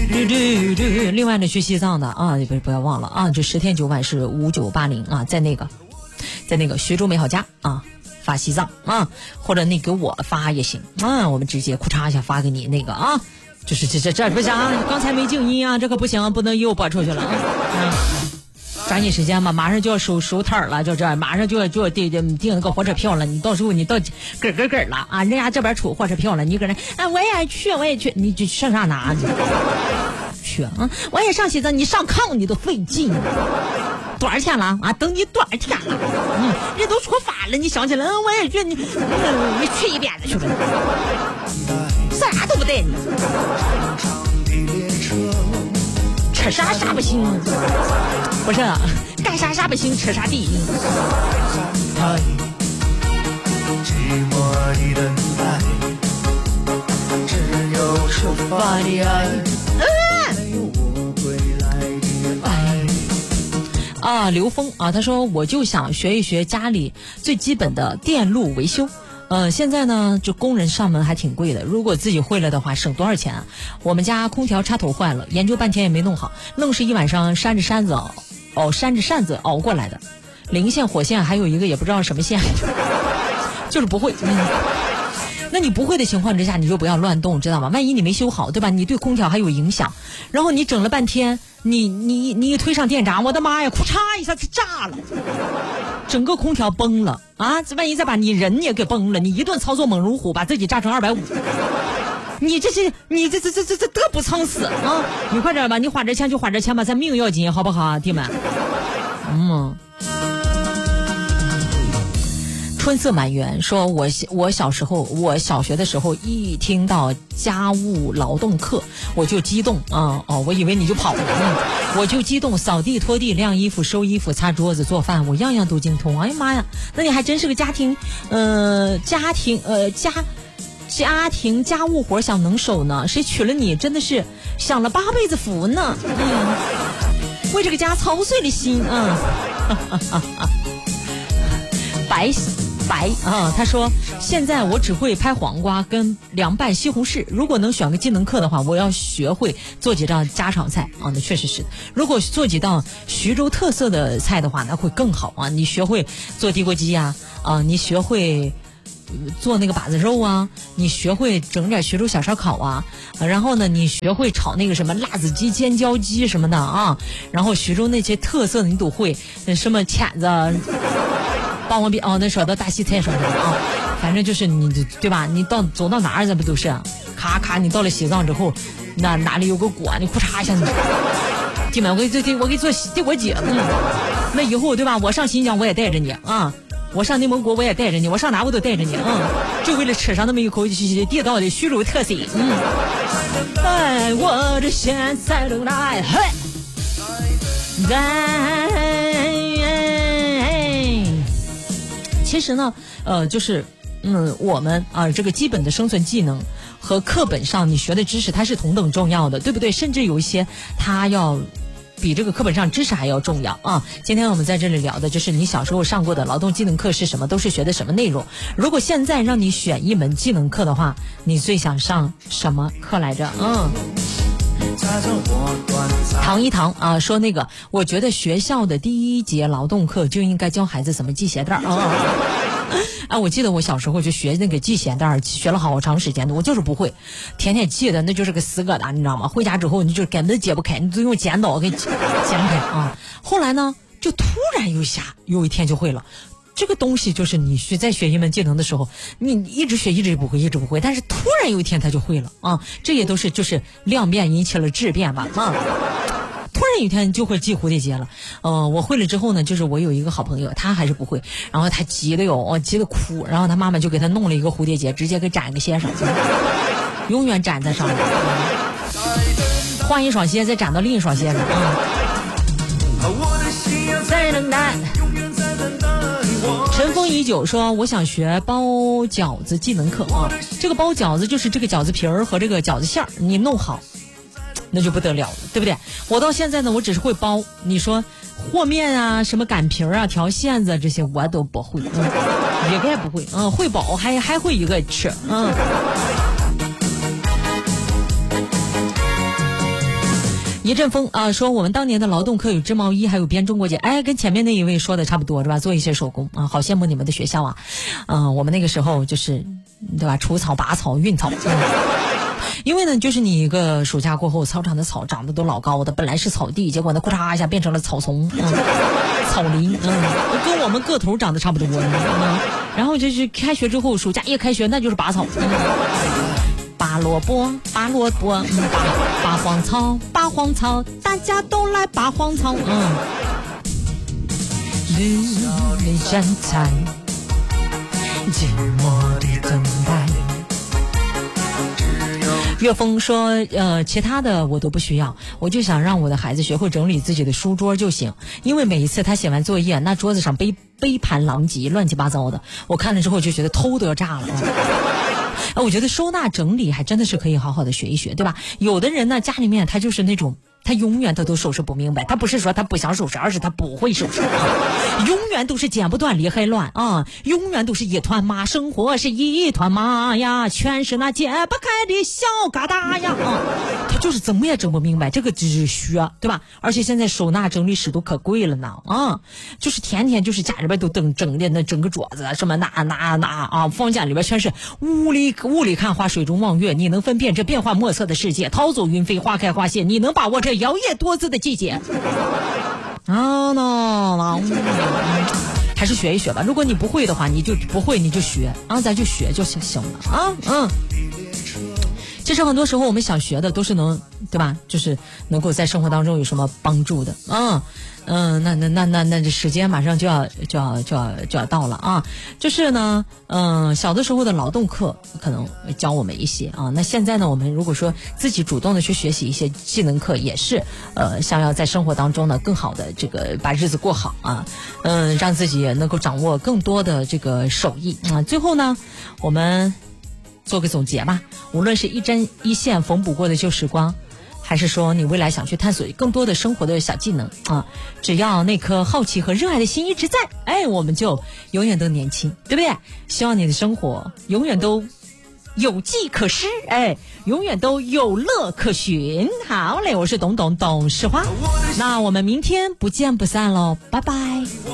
另外呢，去西藏的啊，不要忘了啊，这10天9晚是5980啊，在那个徐州美好家啊发西藏啊，或者你给我发也行啊，我们直接库嚓一下发给你那个啊，就是这不行啊，刚才没静音啊，这可不行，不能又播出去了啊。抓紧时间吧，马上就要收摊了，就这，马上就要订那个火车票了。你到时候你到咯了啊，人家这边出火车票了，你搁那啊，我也去，你就上啥拿去啊？我也上西藏，你上炕你都费劲。多少钱了啊？等你多少天了？人都出发了，你想起来，我也去，你去一遍子去了，啥都不带你。吃啥不行，不是干啥不行，吃啥地。寂寞的等待，只有出发的爱，没有我归来的爱。啊，刘峰啊，他说我就想学一学家里最基本的电路维修。现在呢，就工人上门还挺贵的。如果自己会了的话，省多少钱啊？我们家空调插头坏了，研究半天也没弄好，愣是一晚上扇着扇子熬过来的。零线、火线，还有一个也不知道什么线，就是不会。那你不会的情况之下，你就不要乱动，知道吗？万一你没修好，对吧？你对空调还有影响，然后你整了半天，你一推上电闸，我的妈呀，库嚓一下子炸了。整个空调崩了啊！万一再把你人也给崩了，你一顿操作猛如虎，把自己炸成250，你这得不偿失啊！你快点吧，你花这钱就花这钱吧，咱命要紧，好不好啊，弟们？春色满园说，我小学的时候，一听到家务劳动课我就激动啊！我以为你就跑了，我就激动，扫地、拖地、晾衣服、收衣服、擦桌子、做饭，我样样都精通。哎呀妈呀，那你还真是个家庭家务活想能手呢？谁娶了你真的是享了8辈子福呢？为这个家操碎了心啊！白啊，他说现在我只会拍黄瓜跟凉拌西红柿，如果能选个技能课的话，我要学会做几道家常菜啊。那确实是，如果做几道徐州特色的菜的话，那会更好啊。你学会做地锅鸡呀，你学会做那个把子肉啊，你学会整点徐州小烧烤啊，然后呢，你学会炒那个什么辣子鸡、尖椒鸡什么的啊，然后徐州那些特色的你都会，什么钳子。霸王别那说到大西菜上去了啊，反正就是你对吧？你走到哪儿这不都是咔咔？你到了西藏之后，那哪里有个锅，你库嚓一下子，弟们，我给你做地锅鸡，那以后对吧？我上新疆我也带着你啊，我上内蒙古我也带着你，我上哪我都带着你，就为了吃上那么一口地道的徐州特色。哎，我这现在的爱，嘿，其实呢，就是我们这个基本的生存技能和课本上你学的知识，它是同等重要的，对不对？甚至有一些它要比这个课本上知识还要重要啊！今天我们在这里聊的就是你小时候上过的劳动技能课是什么，都是学的什么内容。如果现在让你选一门技能课的话，你最想上什么课来着？唐一堂啊，说那个，我觉得学校的第1节劳动课就应该教孩子怎么系鞋带啊！我记得我小时候就学那个系鞋带，学了好长时间的，我就是不会，天天系的那就是个死疙瘩，你知道吗？回家之后你就根本解不开，你就用剪刀给剪开啊！后来呢，就突然有一天就会了。这个东西就是你在学一门技能的时候，你一直学一直不会，但是突然有一天他就会了啊！这也都是就是量变引起了质变吧啊！突然有一天就会系蝴蝶结了，我会了之后呢，就是我有一个好朋友，他还是不会，然后他急得哭，然后他妈妈就给他弄了一个蝴蝶结，直接给粘个鞋上，永远粘在上面，换一双鞋再粘到另一双鞋上啊！再等待。尘封已久说，我想学包饺子技能课啊！这个包饺子就是这个饺子皮儿和这个饺子馅儿，你弄好，那就不得了了，对不对？我到现在呢，我只是会包，你说和面啊、什么擀皮儿啊、调馅子这些我都不会，一个也不会，会包还会一个吃， 一阵风啊，说我们当年的劳动课有织毛衣，还有编中国结，哎，跟前面那一位说的差不多是吧？做一些手工啊，好羡慕你们的学校啊。我们那个时候就是对吧，除草、拔草、运草。因为呢，就是你一个暑假过后，操场的草长得都老高的，本来是草地，结果呢，咔嚓一下变成了草丛，草林，跟我们个头长得差不多。然后就是开学之后，暑假一开学，那就是拔草。拔萝卜，拔萝卜，拔荒草，拔荒草，大家都来拔荒草。绿绿站在寂寞的等待。岳峰说其他的我都不需要，我就想让我的孩子学会整理自己的书桌就行，因为每一次他写完作业，那桌子上杯盘狼藉，乱七八糟的，我看了之后就觉得偷得炸了。我觉得收纳整理还真的是可以好好的学一学，对吧？有的人呢，家里面他就是那种他永远都收拾不明白，他不是说他不想收拾，而是他不会收拾，永远都是剪不断理还乱啊，永远都是一团麻，生活是一团麻呀，全是那解不开的小疙瘩呀，他就是怎么也整不明白，这个只学，对吧？而且现在收纳整理师都可贵了呢就是天天就是家里边都整的那整个桌子什么那啊，房间里边全是雾里看花，水中望月，你能分辨这变幻莫测的世界，涛走云飞，花开花谢，你能把握这摇曳多姿的季节还是学一学吧，如果你不会的话，你就不会你就学咱就学就行了其实很多时候我们想学的都是能，对吧？就是能够在生活当中有什么帮助的那这时间马上就要到了啊！就是呢，小的时候的劳动课可能教我们一些那现在呢，我们如果说自己主动的去学习一些技能课，也是想要在生活当中呢更好的这个把日子过好让自己也能够掌握更多的这个手艺最后呢，我们做个总结吧。无论是一针一线缝补过的旧时光，还是说你未来想去探索更多的生活的小技能只要那颗好奇和热爱的心一直在，我们就永远都年轻，对不对？希望你的生活永远都有迹可施，永远都有乐可寻。好嘞，我是董实话，那我们明天不见不散喽，拜拜。